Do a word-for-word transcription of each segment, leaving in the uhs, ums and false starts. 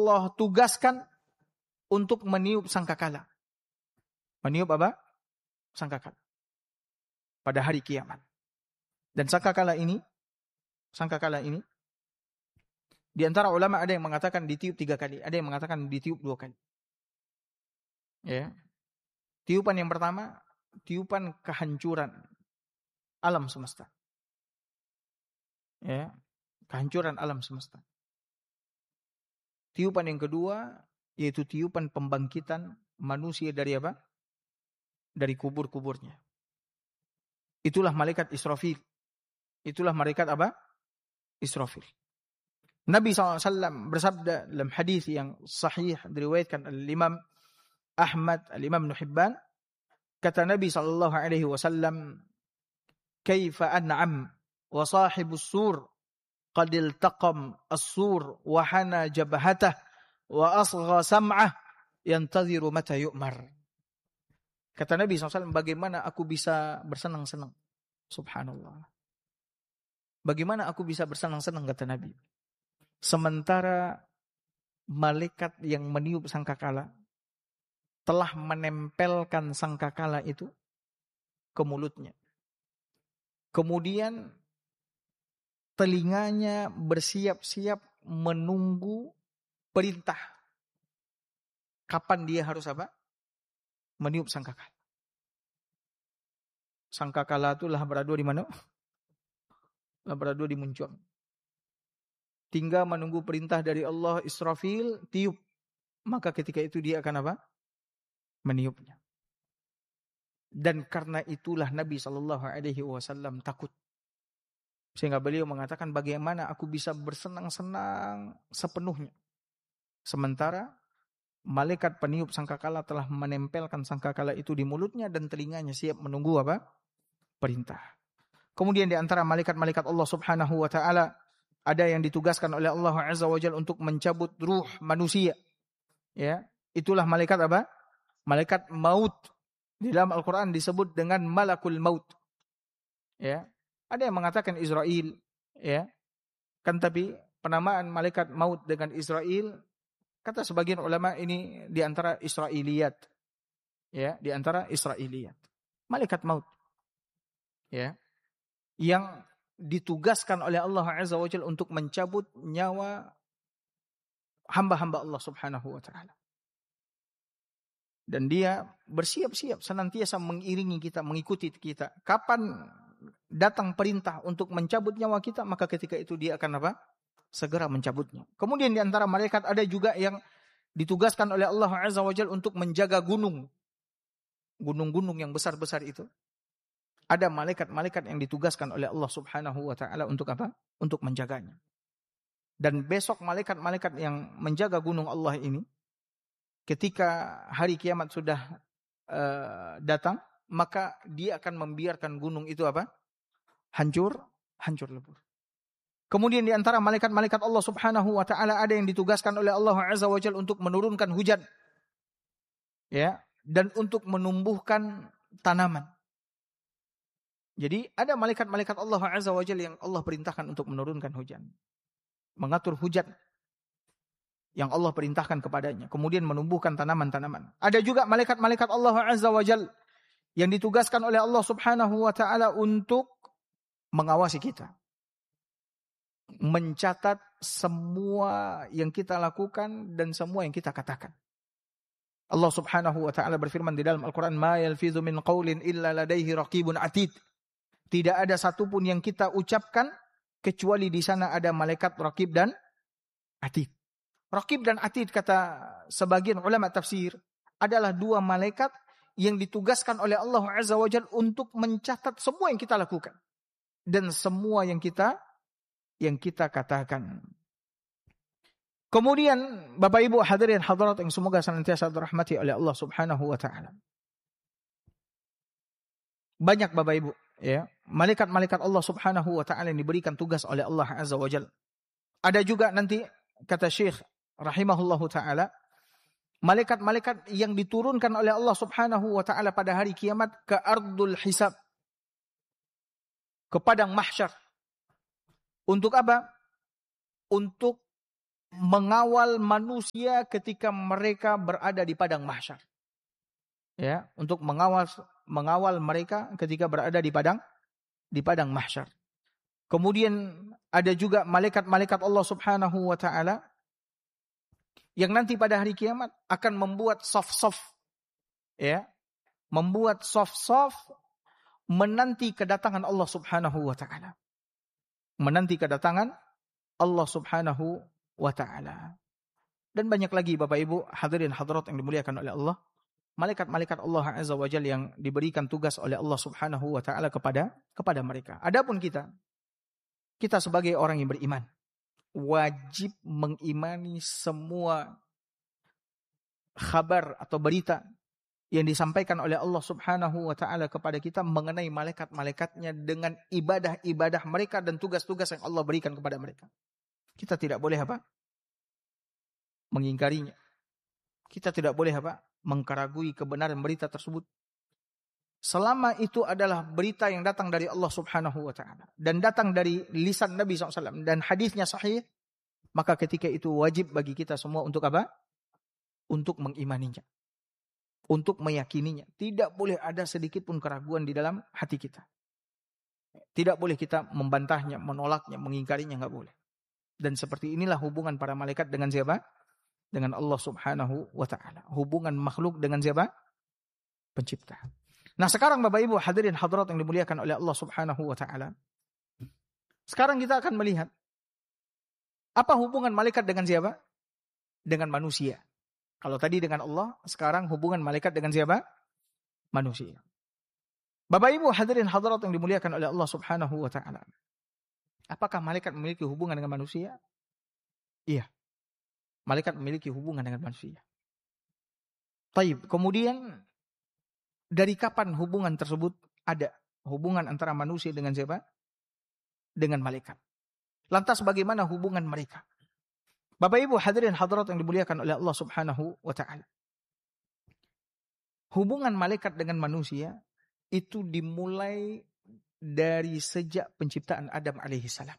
Allah tugaskan untuk meniup sangkakala. Meniup apa? Sangkakala. Pada hari kiamat. Dan sangkakala ini, sangkakala ini, di antara ulama ada yang mengatakan ditiup tiga kali, ada yang mengatakan ditiup dua kali. Ya. Tiupan yang pertama, tiupan kehancuran alam semesta. Ya, kehancuran alam semesta. Tiupan yang kedua yaitu tiupan pembangkitan manusia dari apa? Dari kubur-kuburnya. Itulah malaikat Israfil. Itulah malaikat apa? Israfil. Nabi shallallahu alaihi wasallam bersabda dalam hadis yang sahih diriwayatkan oleh Imam Ahmad, Al-Imam Ibnu Hibban, kata Nabi sallallahu alaihi wasallam, "Kaifa an'am wa sahibus sur qad iltaqam as-sur wa hana jabhatah wa asgha sam'ah yantaziru mata yu'mar." Kata Nabi sallallahu alaihi wasallam, bagaimana aku bisa bersenang-senang? Subhanallah. Bagaimana aku bisa bersenang-senang, kata Nabi, sementara malaikat yang meniup sangkakala telah menempelkan sangkakala itu ke mulutnya. Kemudian telinganya bersiap-siap menunggu perintah. Kapan dia harus apa? Meniup sangkakala. Sangkakala itu lah berada di mana? Lah berada di muncul. Tinggal menunggu perintah dari Allah, Israfil, tiup. Maka ketika itu dia akan apa? Meniupnya. Dan karena itulah Nabi sallallahu alaihi wasallam takut. Sehingga beliau mengatakan, bagaimana aku bisa bersenang-senang sepenuhnya. Sementara malaikat peniup sangkakala telah menempelkan sangkakala itu di mulutnya dan telinganya siap menunggu apa? Perintah. Kemudian di antara malaikat-malaikat Allah Subhanahu wa taala ada yang ditugaskan oleh Allah Azza wa Jalla untuk mencabut ruh manusia. Ya, itulah malaikat apa? Malaikat maut. Di dalam Al-Qur'an disebut dengan malakul maut. Ya. Ada yang mengatakan Israel, ya. Kan tapi penamaan malaikat maut dengan Israel, kata sebagian ulama ini di antara Israiliyat. Ya, di antara Israiliyat. Malaikat maut. Ya. Yang ditugaskan oleh Allah Azza wa Jalla untuk mencabut nyawa hamba-hamba Allah Subhanahu wa taala. Dan dia bersiap-siap senantiasa mengiringi kita, mengikuti kita. Kapan datang perintah untuk mencabut nyawa kita, maka ketika itu dia akan apa? Segera mencabutnya. Kemudian di antara malaikat ada juga yang ditugaskan oleh Allah Azza wa Jalla untuk menjaga gunung. Gunung-gunung yang besar-besar itu. Ada malaikat-malaikat yang ditugaskan oleh Allah Subhanahu wa taala untuk apa? Untuk menjaganya. Dan besok malaikat-malaikat yang menjaga gunung Allah ini, ketika hari kiamat sudah uh, datang, maka dia akan membiarkan gunung itu apa? Hancur, hancur lebur. Kemudian di antara malaikat-malaikat Allah Subhanahu wa taala ada yang ditugaskan oleh Allah Azza wa Jalla untuk menurunkan hujan. Ya, dan untuk menumbuhkan tanaman. Jadi ada malaikat-malaikat Allah Azza wa Jalla yang Allah perintahkan untuk menurunkan hujan. Mengatur hujan yang Allah perintahkan kepadanya. Kemudian menumbuhkan tanaman-tanaman. Ada juga malaikat-malaikat Allah Azza wa Jalla yang ditugaskan oleh Allah Subhanahu wa taala untuk mengawasi kita. Mencatat semua yang kita lakukan dan semua yang kita katakan. Allah Subhanahu wa taala berfirman di dalam Al-Qur'an, "Ma yalfidhu min qaulin illa ladaihi raqibun atid." Tidak ada satupun yang kita ucapkan kecuali di sana ada malaikat raqib dan atid. Raqib dan atid, kata sebagian ulama tafsir, adalah dua malaikat yang ditugaskan oleh Allah Azza wa Jalla untuk mencatat semua yang kita lakukan dan semua yang kita yang kita katakan. Kemudian Bapak Ibu hadirin hadirat yang semoga senantiasa dirahmati oleh Allah Subhanahu wa taala. Banyak Bapak Ibu, ya, malaikat-malaikat Allah Subhanahu wa taala yang diberikan tugas oleh Allah Azza wa Jalla. Ada juga nanti kata Syekh rahimahullahu taala, malaikat-malaikat yang diturunkan oleh Allah Subhanahu wa taala pada hari kiamat ke ardul hisab, ke padang mahsyar. Untuk apa? Untuk mengawal manusia ketika mereka berada di padang mahsyar. Ya, untuk mengawal mengawal mereka ketika berada di padang di padang mahsyar. Kemudian ada juga malaikat-malaikat Allah Subhanahu wa taala yang nanti pada hari kiamat akan membuat saf-saf, ya, membuat saf-saf menanti kedatangan Allah Subhanahu wa taala. Menanti kedatangan Allah Subhanahu wa taala. Dan banyak lagi Bapak Ibu hadirin hadirat yang dimuliakan oleh Allah, malaikat-malaikat Allah Azza wa Jalla yang diberikan tugas oleh Allah Subhanahu wa taala kepada kepada mereka. Adapun kita, kita sebagai orang yang beriman, wajib mengimani semua kabar atau berita yang disampaikan oleh Allah Subhanahu wa taala kepada kita mengenai malaikat-malaikatnya dengan ibadah-ibadah mereka dan tugas-tugas yang Allah berikan kepada mereka. Kita tidak boleh apa? Mengingkarinya. Kita tidak boleh apa? Mengkaragui kebenaran berita tersebut. Selama itu adalah berita yang datang dari Allah Subhanahu wa taala dan datang dari lisan Nabi shallallahu alaihi wasallam dan hadisnya sahih, maka ketika itu wajib bagi kita semua untuk apa? Untuk mengimaninya. Untuk meyakininya. Tidak boleh ada sedikit pun keraguan di dalam hati kita. Tidak boleh kita membantahnya, menolaknya, mengingkarinya, enggak boleh. Dan seperti inilah hubungan para malaikat dengan siapa? Dengan Allah Subhanahu wa taala. Hubungan makhluk dengan siapa? Pencipta. Nah, sekarang Bapak Ibu hadirin hadirat yang dimuliakan oleh Allah Subhanahu wa taala. Sekarang kita akan melihat apa hubungan malaikat dengan siapa? Dengan manusia. Kalau tadi dengan Allah, sekarang hubungan malaikat dengan siapa? Manusia. Bapak Ibu hadirin hadirat yang dimuliakan oleh Allah Subhanahu wa taala. Apakah malaikat memiliki hubungan dengan manusia? Iya. Malaikat memiliki hubungan dengan manusia. Taib. Kemudian dari kapan hubungan tersebut ada? Hubungan antara manusia dengan siapa? Dengan malaikat. Lantas bagaimana hubungan mereka? Bapak Ibu hadirin hadirat yang dimuliakan oleh Allah Subhanahu wa taala. Hubungan malaikat dengan manusia itu dimulai dari sejak penciptaan Adam alaihi salam.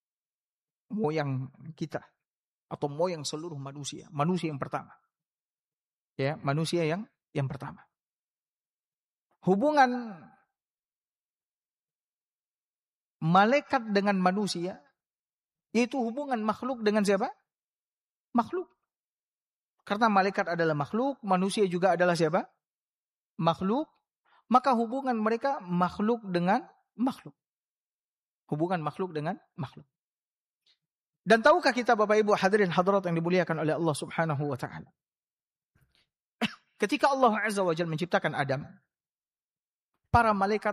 Moyang kita atau moyang seluruh manusia, manusia yang pertama. Ya, manusia yang yang pertama. Hubungan malaikat dengan manusia yaitu hubungan makhluk dengan siapa? Makhluk. Karena malaikat adalah makhluk, manusia juga adalah siapa? Makhluk. Maka hubungan mereka makhluk dengan makhluk. Hubungan makhluk dengan makhluk. Dan tahukah kita Bapak Ibu hadirin hadirat yang dimuliakan oleh Allah Subhanahu wa taala? Ketika Allah Azza wa Jalla menciptakan Adam, para malaikat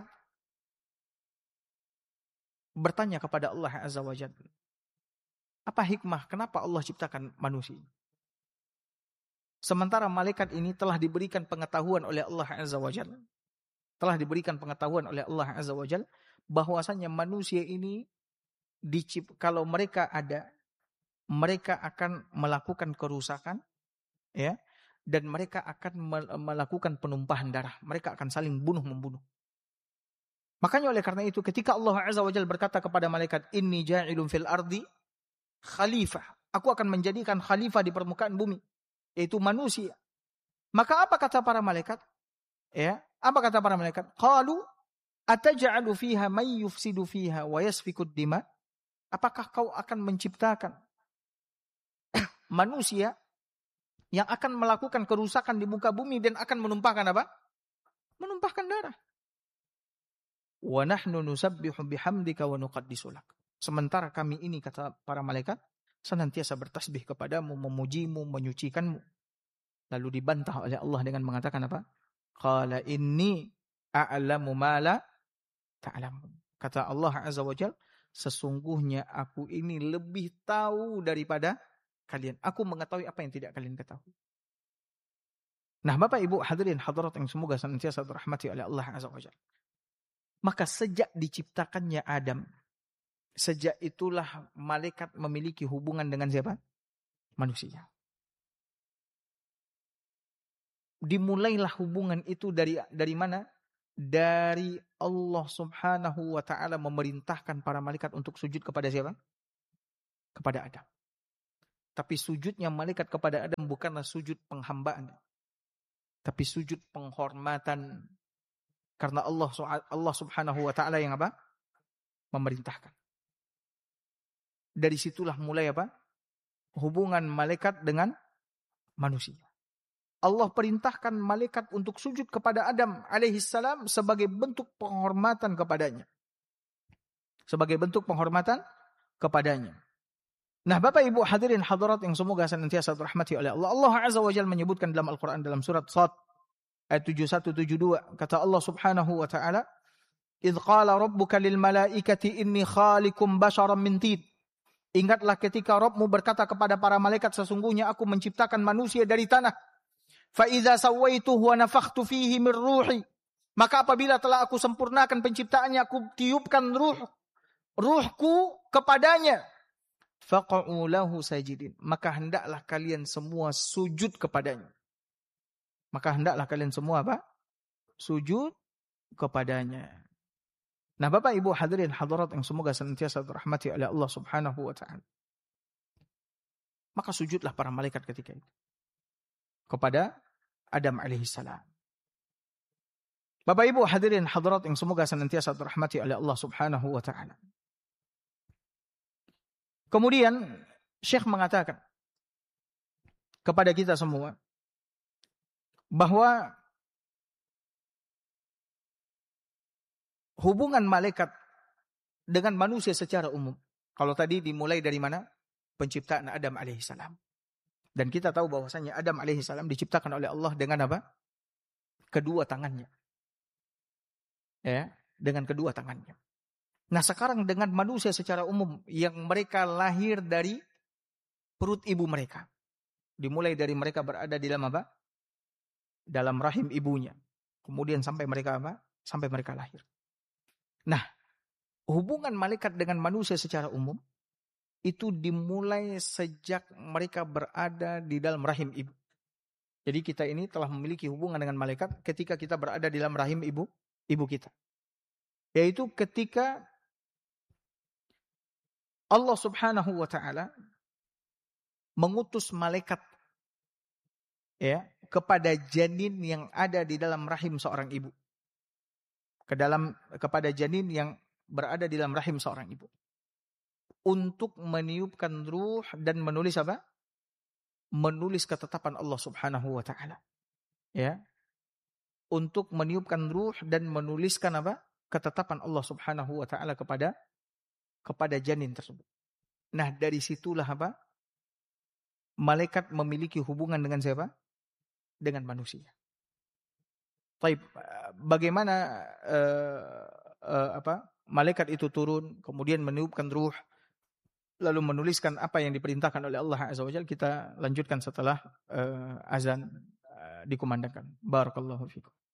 bertanya kepada Allah Azza wa Jalla, apa hikmah kenapa Allah ciptakan manusia? Sementara malaikat ini telah diberikan pengetahuan oleh Allah Azza wa Jalla. Telah diberikan pengetahuan oleh Allah Azza wa Jalla bahwasanya manusia ini dicip kalau mereka ada, mereka akan melakukan kerusakan, ya, dan mereka akan melakukan penumpahan darah. Mereka akan saling bunuh membunuh. Makanya oleh karena itu ketika Allah Azza wa Jalla berkata kepada malaikat, "Inni ja'ilun fil ardi khalifah." Aku akan menjadikan khalifah di permukaan bumi, yaitu manusia. Maka apa kata para malaikat? Ya, apa kata para malaikat? Qalu ataj'alu fiha may yufsidu fiha wa yasfikud dima? Apakah kau akan menciptakan manusia yang akan melakukan kerusakan di muka bumi dan akan menumpahkan apa? Menumpahkan darah. Wa nahnu nusabbihu bihamdika wa nuqaddisu lak. Sementara kami ini kata para malaikat senantiasa bertasbih kepadamu, memujimu, menyucikanmu. Lalu dibantah oleh Allah dengan mengatakan apa? Qala inni a'lamu ma la ta'lamun. Kata Allah Azza wa Jalla, sesungguhnya aku ini lebih tahu daripada kalian. Aku mengetahui apa yang tidak kalian ketahui. Nah, Bapak Ibu hadirin hadirat yang semoga senantiasa dirahmati oleh Allah Azza wa Jalla. Maka sejak diciptakannya Adam, sejak itulah malaikat memiliki hubungan dengan siapa? Manusia. Dimulailah hubungan itu dari dari mana? Dari Allah Subhanahu wa taala memerintahkan para malaikat untuk sujud kepada siapa? Kepada Adam. Tapi sujudnya malaikat kepada Adam bukanlah sujud penghambaan, tapi sujud penghormatan. Karena Allah Allah Subhanahu wa taala yang apa? Memerintahkan. Dari situlah mulai apa? Hubungan malaikat dengan manusia. Allah perintahkan malaikat untuk sujud kepada Adam alaihi salam sebagai bentuk penghormatan kepadanya. Sebagai bentuk penghormatan kepadanya. Nah, Bapak Ibu hadirin hadirat yang semoga senantiasa dirahmati oleh Allah. Allah Azza wa Jalla menyebutkan dalam Al-Qur'an dalam surat Shad ayat tujuh puluh satu tujuh puluh dua, kata Allah Subhanahu wa taala, "Idz qala rabbuka lil malaikati inni khaliqum basharan min tin." Ingatlah ketika Rabbmu berkata kepada para malaikat, sesungguhnya aku menciptakan manusia dari tanah. Fa idza sawaituhu wa nafakhtu fihi min ruhi. Maka apabila telah aku sempurnakan penciptaannya, aku tiupkan ruh ruhku kepadanya. Faqa'u lahu sajidin. Maka hendaklah kalian semua sujud kepadanya. Maka hendaklah kalian semua apa? Sujud kepadanya. Nah, Bapak Ibu hadirin hadirat yang semoga senantiasa dirahmati oleh Allah Subhanahu wa taala. Maka sujudlah para malaikat ketika itu kepada Adam alaihi salam. Bapak Ibu hadirin hadirat yang semoga senantiasa dirahmati oleh Allah Subhanahu wa taala. Kemudian Syekh mengatakan kepada kita semua bahwa hubungan malaikat dengan manusia secara umum, kalau tadi dimulai dari mana? Penciptaan Adam alaihissalam. Dan kita tahu bahwasanya Adam alaihissalam diciptakan oleh Allah dengan apa? Kedua tangannya. Ya, dengan kedua tangannya. Nah, sekarang dengan manusia secara umum yang mereka lahir dari perut ibu mereka. Dimulai dari mereka berada di dalam apa? Dalam rahim ibunya. Kemudian sampai mereka apa? Sampai mereka lahir. Nah, hubungan malaikat dengan manusia secara umum itu dimulai sejak mereka berada di dalam rahim ibu. Jadi kita ini telah memiliki hubungan dengan malaikat ketika kita berada di dalam rahim ibu ibu kita. Yaitu ketika Allah Subhanahu wa taala mengutus malaikat ya kepada janin yang ada di dalam rahim seorang ibu. Ke dalam kepada janin yang berada di dalam rahim seorang ibu. Untuk meniupkan ruh dan menulis apa? Menulis ketetapan Allah Subhanahu wa taala. Ya. Untuk meniupkan ruh dan menuliskan apa? Ketetapan Allah Subhanahu wa taala kepada kepada janin tersebut. Nah, dari situlah apa? Malaikat memiliki hubungan dengan siapa? Dengan manusia. Baik, bagaimana uh, uh, apa? Malaikat itu turun, kemudian meniupkan ruh, lalu menuliskan apa yang diperintahkan oleh Allah Azza wa Jalla. Kita lanjutkan setelah uh, azan uh, dikumandangkan. Barakallahu fikum.